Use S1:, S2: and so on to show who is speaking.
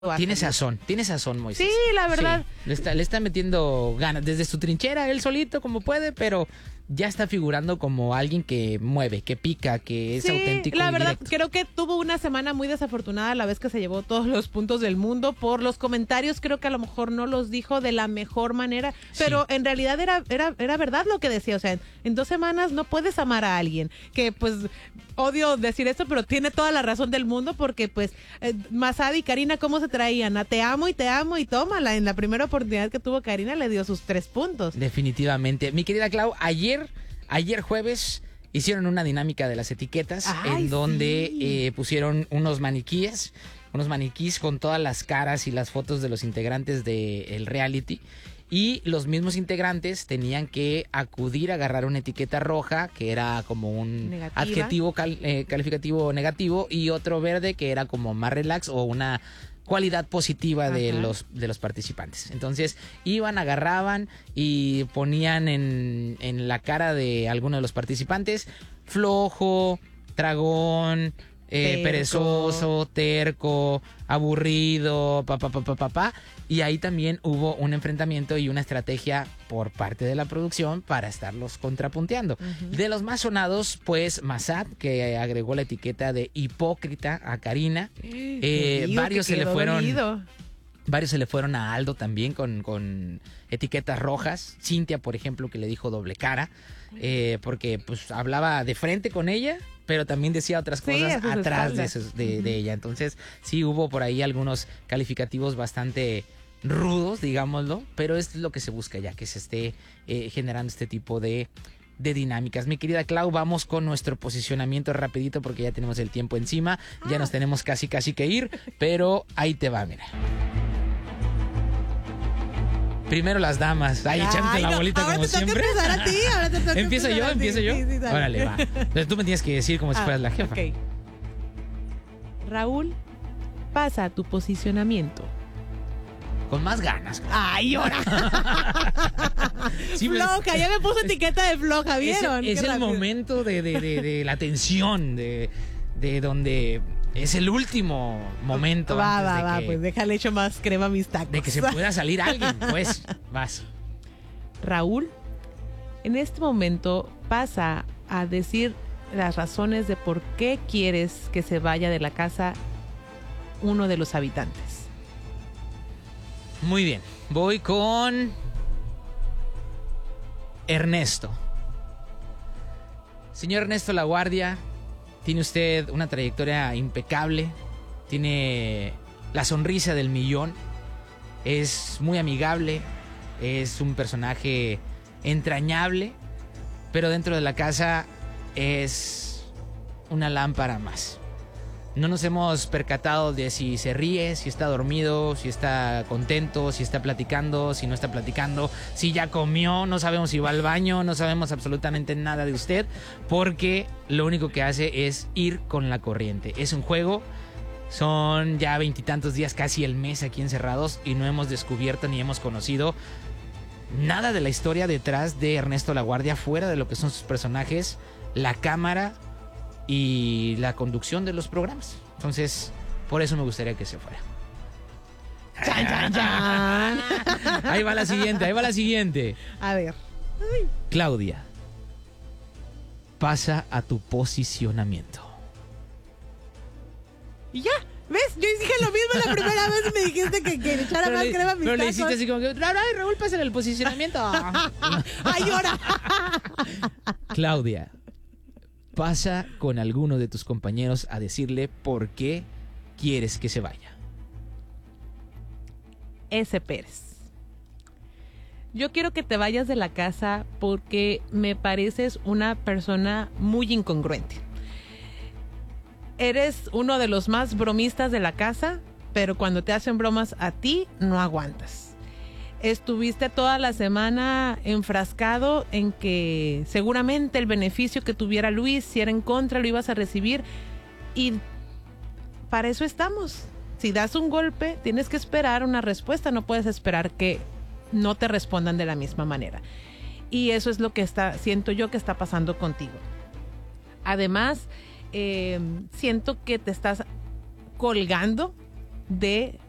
S1: Tiene sazón, Moisés.
S2: Sí, la verdad.
S1: Sí, le está metiendo ganas desde su trinchera, él solito como puede, pero ya está figurando como alguien que mueve, que pica, que es auténtico.
S2: La verdad,
S1: directo.
S2: creo que tuvo una semana muy desafortunada a la vez que se llevó todos los puntos del mundo por los comentarios. Creo que a lo mejor no los dijo de la mejor manera, pero en realidad era verdad lo que decía. O sea, en 2 semanas no puedes amar a alguien. Que pues odio decir esto, pero tiene toda la razón del mundo porque pues Masad y Karina, ¿cómo se traían? A te amo y tómala. En la primera oportunidad que tuvo Karina le dio sus 3 puntos.
S1: Definitivamente. Mi querida Clau, ayer jueves hicieron una dinámica de las etiquetas en donde pusieron unos maniquíes con todas las caras y las fotos de los integrantes del reality. Y los mismos integrantes tenían que acudir a agarrar una etiqueta roja, que era como un
S2: negativa,
S1: adjetivo calificativo negativo, y otro verde, que era como más relax o una cualidad positiva de los participantes. Entonces agarraban y ponían en la cara de alguno de los participantes flojo, tragón, perezoso, terco, aburrido, y ahí también hubo un enfrentamiento y una estrategia por parte de la producción para estarlos contrapunteando. De los más sonados, pues Masad, que agregó la etiqueta de hipócrita a Karina. Varios se le fueron a Aldo también con etiquetas rojas. Cintia, por ejemplo, que le dijo doble cara, porque pues hablaba de frente con ella, pero también decía otras cosas atrás de ella. Entonces sí hubo por ahí algunos calificativos bastante rudos, digámoslo, pero es lo que se busca ya, que se esté generando este tipo de dinámicas. Mi querida Clau, vamos con nuestro posicionamiento rapidito porque ya tenemos el tiempo encima, ya nos tenemos casi que ir, pero ahí te va, mira. Primero las damas. Echándote la bolita como siempre. ¿Empiezo yo? Sí, órale, va. Entonces tú me tienes que decir como si fueras la jefa.
S2: Okay. Raúl, pasa a tu posicionamiento.
S1: Con más ganas.
S2: ¡Ay, ahora! Sí, floja, ya me puso etiqueta de floja, ¿vieron?
S1: Es el momento de la tensión, de donde es el último momento.
S2: Pues déjale echo más crema a mis tacos.
S1: De que se pueda salir alguien, pues, vas.
S2: Raúl, en este momento pasa a decir las razones de por qué quieres que se vaya de la casa uno de los habitantes.
S1: Muy bien, voy con Ernesto. Señor Ernesto Laguardia, tiene usted una trayectoria impecable, tiene la sonrisa del millón, es muy amigable, es un personaje entrañable, pero dentro de la casa es una lámpara más. No nos hemos percatado de si se ríe, si está dormido, si está contento, si está platicando, si no está platicando, si ya comió, no sabemos si va al baño, no sabemos absolutamente nada de usted, porque lo único que hace es ir con la corriente. Es un juego, son ya 20 y tantos días, casi el mes aquí encerrados, y no hemos descubierto ni hemos conocido nada de la historia detrás de Ernesto Laguardia, fuera de lo que son sus personajes, la cámara y la conducción de los programas. Entonces, por eso me gustaría que se fuera.
S2: ¡Chan, chan, chan!
S1: Ahí va la siguiente.
S2: A ver.
S1: Claudia, pasa a tu posicionamiento.
S2: ¿Y ya? ¿Ves? Yo dije lo mismo la primera vez y me dijiste que le echara más crema a mis tacos.
S1: Pero le hiciste así como que, ay, Raúl, pasa en el posicionamiento.
S2: ¡Ay, ahora!
S1: Claudia, pasa con alguno de tus compañeros a decirle por qué quieres que se vaya.
S2: S. Pérez, yo quiero que te vayas de la casa porque me pareces una persona muy incongruente. Eres uno de los más bromistas de la casa, pero cuando te hacen bromas a ti, no aguantas. Estuviste toda la semana enfrascado en que seguramente el beneficio que tuviera Luis, si era en contra, lo ibas a recibir. Y para eso estamos. Si das un golpe, tienes que esperar una respuesta. No puedes esperar que no te respondan de la misma manera. Y eso es lo que siento yo que está pasando contigo. Además, siento que te estás colgando de